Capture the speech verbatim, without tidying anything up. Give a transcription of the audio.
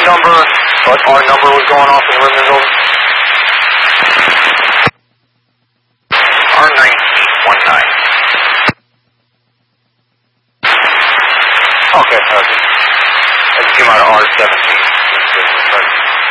number, but our number was going off in the Ribbon Building? R nineteen one nine. Okay, uh, I just came out of R seventeen.